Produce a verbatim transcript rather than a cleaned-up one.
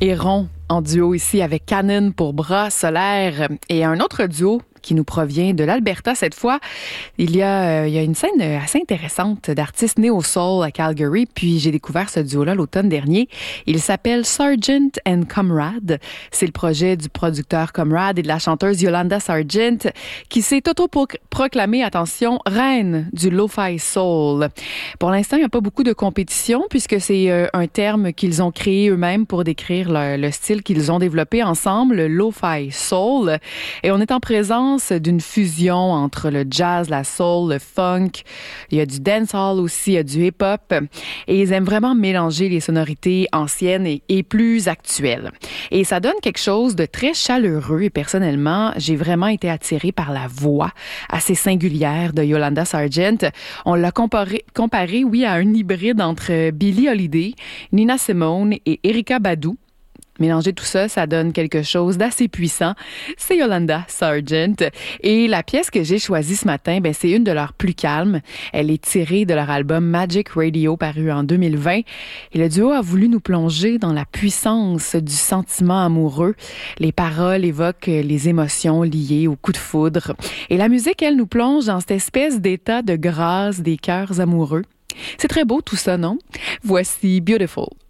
et Ron en duo ici avec Cannon pour Bras solaires et un autre duo qui nous provient de l'Alberta cette fois. Il y a, euh, il y a une scène assez intéressante d'artistes nés au soul à Calgary, puis j'ai découvert ce duo-là l'automne dernier. Il s'appelle Sargent and Comrade. C'est le projet du producteur Comrade et de la chanteuse Yolanda Sargent qui s'est auto-proclamée, attention, reine du lo-fi soul. Pour l'instant, il n'y a pas beaucoup de compétition puisque c'est euh, un terme qu'ils ont créé eux-mêmes pour décrire le, le style qu'ils ont développé ensemble, le lo-fi soul. Et on est en présence d'une fusion entre le jazz, la soul, le funk. Il y a du dancehall aussi, il y a du hip-hop. Et ils aiment vraiment mélanger les sonorités anciennes et, et plus actuelles. Et ça donne quelque chose de très chaleureux. Et personnellement, j'ai vraiment été attirée par la voix assez singulière de Yolanda Sargent. On l'a comparé, comparé, oui, à un hybride entre Billie Holiday, Nina Simone et Erykah Badu. Mélanger tout ça, ça donne quelque chose d'assez puissant. C'est Yolanda Sargent. Et la pièce que j'ai choisie ce matin, ben, c'est une de leurs plus calmes. Elle est tirée de leur album Magic Radio, paru en deux mille vingt. Et le duo a voulu nous plonger dans la puissance du sentiment amoureux. Les paroles évoquent les émotions liées au coup de foudre. Et la musique, elle, nous plonge dans cette espèce d'état de grâce des cœurs amoureux. C'est très beau tout ça, non? Voici Beautiful.